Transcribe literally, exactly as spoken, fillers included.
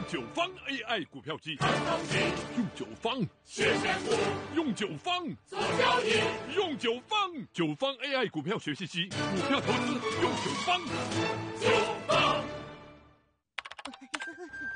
九方 A I 股票机，用九方学选股， 用九方做交易， 用九方九方 A I 股票学习机，股票投资用九方。 九方。